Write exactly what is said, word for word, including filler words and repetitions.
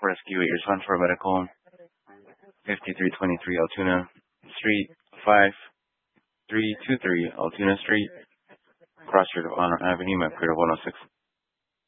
Rescue eight respond for medical. fifty-three twenty-three Altoona Street, five three two three Altoona Street, cross street of Honor Avenue, map clear one oh six.